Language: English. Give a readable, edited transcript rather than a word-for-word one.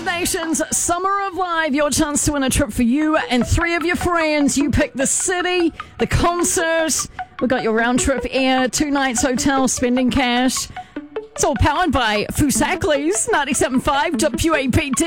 Nation's Summer of Live. Your chance to win a trip for you and 3 of your friends. You pick the city, the concert. We got your round trip air, 2 nights hotel, spending cash. It's all powered by Fusakli's 97.5 WAPT.